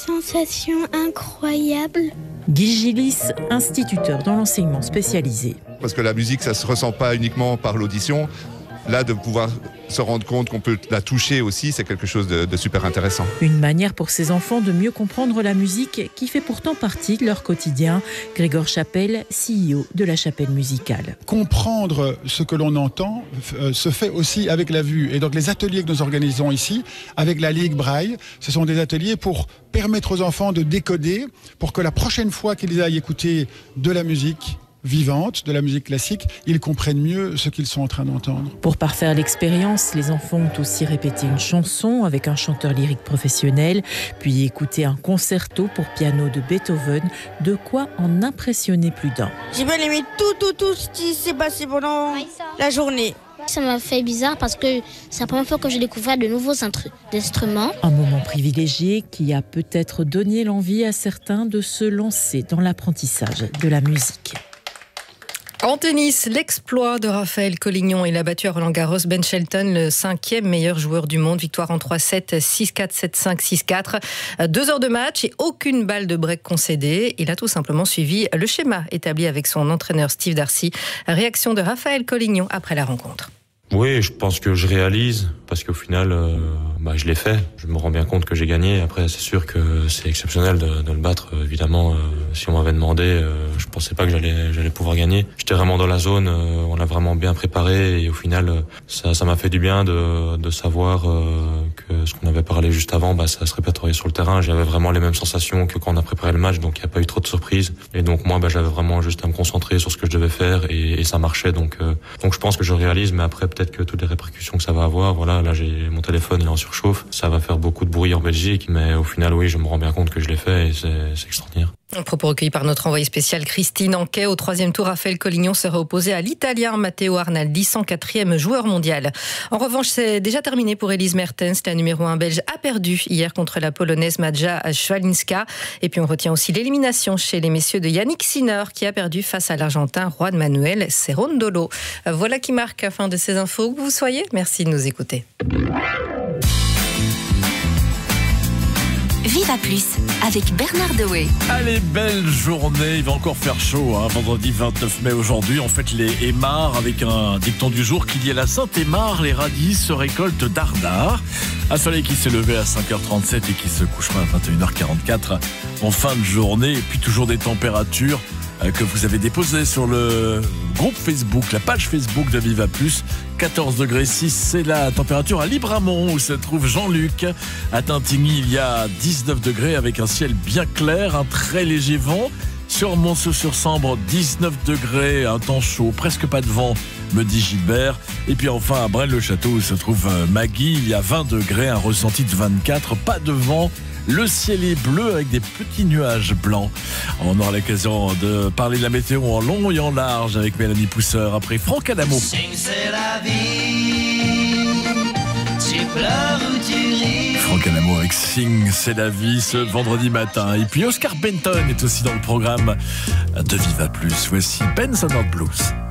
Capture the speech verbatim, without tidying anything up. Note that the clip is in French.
sensation incroyable. Guy Gillis, instituteur dans l'enseignement spécialisé. Parce que la musique, ça ne se ressent pas uniquement par l'audition. Là, de pouvoir se rendre compte qu'on peut la toucher aussi, c'est quelque chose de, de super intéressant. Une manière pour ces enfants de mieux comprendre la musique qui fait pourtant partie de leur quotidien. Grégoire Chapelle, C E O de la Chapelle Musicale. Comprendre ce que l'on entend euh, se fait aussi avec la vue. Et donc les ateliers que nous organisons ici, avec la Ligue Braille, ce sont des ateliers pour permettre aux enfants de décoder, pour que la prochaine fois qu'ils aillent écouter de la musique vivante, de la musique classique, ils comprennent mieux ce qu'ils sont en train d'entendre. Pour parfaire l'expérience, les enfants ont aussi répété une chanson avec un chanteur lyrique professionnel, puis écouté un concerto pour piano de Beethoven, de quoi en impressionner plus d'un. J'ai bien aimé tout, tout, tout ce qui s'est passé pendant la journée. Ça m'a fait bizarre parce que c'est la première fois que j'ai découvert de nouveaux instruments. Un moment privilégié qui a peut-être donné l'envie à certains de se lancer dans l'apprentissage de la musique. En tennis, l'exploit de Raphaël Collignon. Il a battu à Roland-Garros Ben Shelton, le cinquième meilleur joueur du monde. Victoire en trois sept, six quatre, sept cinq, six quatre. Deux heures de match et aucune balle de break concédée. Il a tout simplement suivi le schéma établi avec son entraîneur Steve Darcy. Réaction de Raphaël Collignon après la rencontre. Oui, je pense que je réalise, parce qu'au final, euh, bah, je l'ai fait. Je me rends bien compte que j'ai gagné. Après, c'est sûr que c'est exceptionnel de, de le battre. Évidemment, euh, si on m'avait demandé, euh, je pensais pas que j'allais, j'allais pouvoir gagner. J'étais vraiment dans la zone, euh, on l'a vraiment bien préparé, et au final, euh, ça, ça m'a fait du bien de, de savoir euh, que ce qu'on avait parlé juste avant, bah, ça se répertoriait sur le terrain. J'avais vraiment les mêmes sensations que quand on a préparé le match, donc il n'y a pas eu trop de surprises. Et donc moi, bah, j'avais vraiment juste à me concentrer sur ce que je devais faire, et, et ça marchait. Donc, euh, donc je pense que je réalise, mais après, peut-être que toutes les répercussions que ça va avoir, voilà, là j'ai mon téléphone, il est en surchauffe, ça va faire beaucoup de bruit en Belgique, mais au final oui, je me rends bien compte que je l'ai fait et c'est, c'est extraordinaire. Un propos recueilli par notre envoyé spécial Christine Anquet. Au troisième tour, Raphaël Collignon sera opposé à l'Italien Matteo Arnaldi, cent quatrième joueur mondial. En revanche, c'est déjà terminé pour Elise Mertens. La numéro un belge a perdu hier contre la Polonaise Maja Swalinska. Et puis on retient aussi l'élimination chez les messieurs de Yannick Sinner, qui a perdu face à l'Argentin Juan Manuel Cerundolo. Voilà qui marque la fin de ces infos. Où que vous soyez, merci de nous écouter. Viva Plus avec Bernard Dewey. Allez, belle journée, il va encore faire chaud, hein. Vendredi vingt-neuf mai aujourd'hui, on fête les Émarres avec un dicton du jour qui dit à la Sainte-Émare, les radis se récoltent dardard. Un soleil qui s'est levé à cinq heures trente-sept et qui se couchera à vingt et une heures quarante-quatre en fin de journée. Et puis toujours des températures que vous avez déposées sur le groupe Facebook, la page Facebook de Viva Plus. quatorze degrés six, c'est la température à Libramont où se trouve Jean-Luc. À Tintigny, il y a dix-neuf degrés avec un ciel bien clair, un très léger vent. Sur Monceau-sur-Sambre, dix-neuf degrés, un temps chaud, presque pas de vent, me dit Gilbert. Et puis enfin à Braine-le-Château où se trouve Maggie, il y a vingt degrés, un ressenti de vingt-quatre, pas de vent. Le ciel est bleu avec des petits nuages blancs. On aura l'occasion de parler de la météo en long et en large avec Mélanie Pousseur après Franck Adamo. Sing, c'est la vie. Tu pleures ou tu ris. Franck Adamo avec Sing, c'est la vie ce vendredi matin. Et puis Oscar Benton est aussi dans le programme de Viva Plus. Voici Ben Sonnet Blues.